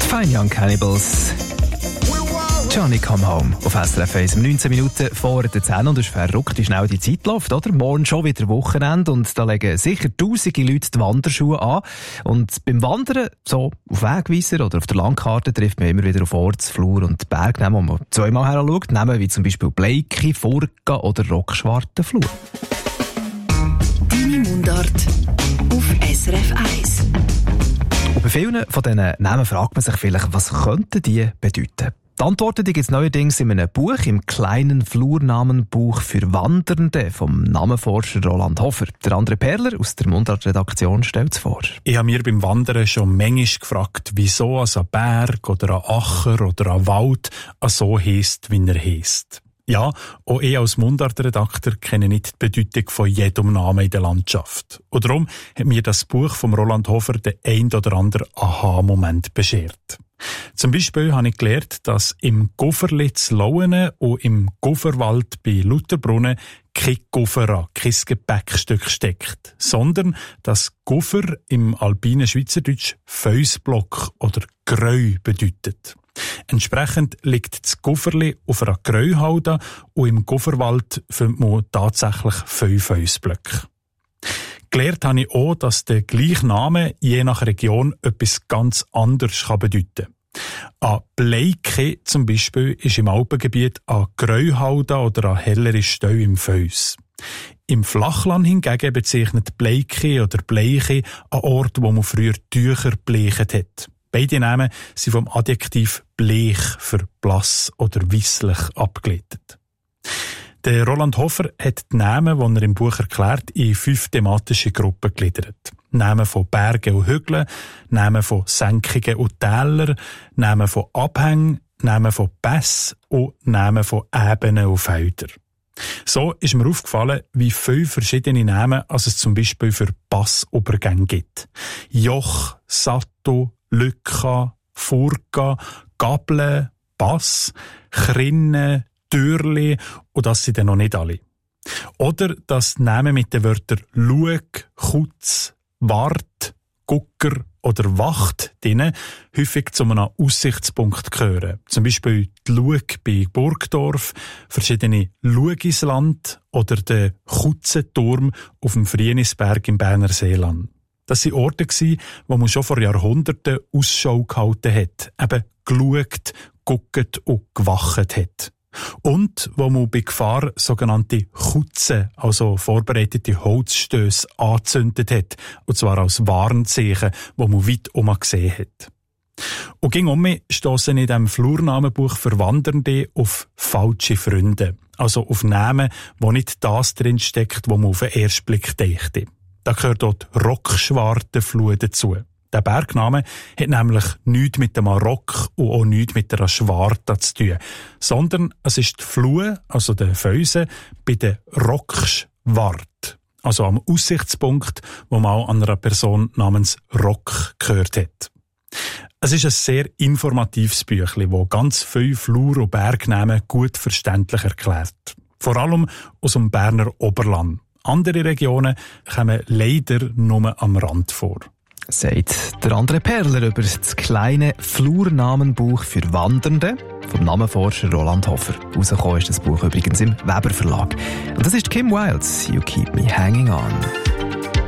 Fine Young Cannibals. Johnny Come Home auf SRF 1. 19 Minuten vor der 10 und es ist verrückt, wie schnell die Zeit läuft, oder? Morgen schon wieder Wochenende und da legen sicher tausende Leute die Wanderschuhe an. Und beim Wandern, so auf Wegweiser oder auf der Landkarte, trifft man immer wieder auf Orts-, Flur- und Bergnamen, wo man zweimal heranschaut. Namen wie zum Beispiel Bleiki, Furka oder Rockschwarte Flur. Deine Mundart auf SRF 1. Und bei vielen von diesen Namen fragt man sich vielleicht, was könnten die bedeuten? Die Antworten gibt es neuerdings in einem Buch, im kleinen Flurnamenbuch für Wandernde vom Namenforscher Roland Hofer. Der André Perler aus der Mundart-Redaktion stellt es vor. Ich habe mir beim Wandern schon manchmal gefragt, wieso ein Berg oder ein Acher oder ein Wald so heisst, wie er heisst. Ja, auch ich als Mundart-Redakteur kenne nicht die Bedeutung von jedem Namen in der Landschaft. Und darum hat mir das Buch von Roland Hofer den ein oder anderen Aha-Moment beschert. Zum Beispiel habe ich gelernt, dass im Gufferli zu Lauenen und im Gufferwald bei Lutherbrunnen kein Guffera, kein Gepäckstück steckt, sondern dass Guffer im alpinen Schweizerdeutsch Felsblock oder Greu bedeutet. Entsprechend liegt das Gufferli auf einer Greuhalde und im Gufferwald findet man tatsächlich 5 Felsblöcke. Gelernt habe ich auch, dass der gleiche Name je nach Region etwas ganz anderes bedeuten kann. Ein Bleike zum Beispiel ist im Alpengebiet ein Greuhalde oder ein hellere Stau im Fels. Im Flachland hingegen bezeichnet Bleike oder Bleiche einen Ort, wo man früher Tücher bleicht hat. Beide Namen sind vom Adjektiv bleich für blass oder weisslich abgeleitet. Der Roland Hofer hat die Namen, die er im Buch erklärt, in 5 thematische Gruppen gegliedert. Namen von Bergen und Hügeln, Namen von Senkungen und Tälern, Namen von Abhängen, Namen von Pässen und Namen von Ebenen und Feldern. So ist mir aufgefallen, wie viele verschiedene Namen es zum Beispiel für Passübergänge gibt. Joch, Sattel, Lücka, Furka, Gabel, Pass, Chrinne, Türli und das sind dann noch nicht alle. Oder dass Namen mit den Wörtern Lueg, Kutz, Wart, Gucker oder Wacht drinnen häufig zu einem Aussichtspunkt gehören. Zum Beispiel die Lueg bei Burgdorf, verschiedene Luegisland oder der Kutzenturm auf dem Frienisberg im Berner Seeland. Das waren Orte, wo man schon vor Jahrhunderten Ausschau gehalten hat, eben geschaut, geguckt und gewacht hat. Und wo man bei Gefahr sogenannte Kutzen, also vorbereitete Holzstöße, angezündet hat, und zwar als Warnzeichen, wo man weit gesehen hat. Und ging mich stossen in diesem Flurnamenbuch für Wandernde auf falsche Freunde, also auf Namen, wo nicht das drinsteckt, wo man auf den ersten Blick dächte. Da gehört dort Rockschwarte Flur dazu. Der Bergname hat nämlich nichts mit dem Rock und auch nichts mit der Schwarte zu tun, sondern es ist die Flur, also der Felsen, bei der Rockschwarte, also am Aussichtspunkt, wo man an einer Person namens Rock gehört hat. Es ist ein sehr informatives Büchlein, das ganz viele Flur- und Bergnamen gut verständlich erklärt. Vor allem aus dem Berner Oberland. Andere Regionen kommen leider nur am Rand vor. Sagt der André Perler über das kleine Flurnamenbuch für Wandernde vom Namenforscher Roland Hofer. Rausgekommen ist das Buch übrigens im Weber Verlag. Und das ist Kim Wilde's You Keep Me Hanging On.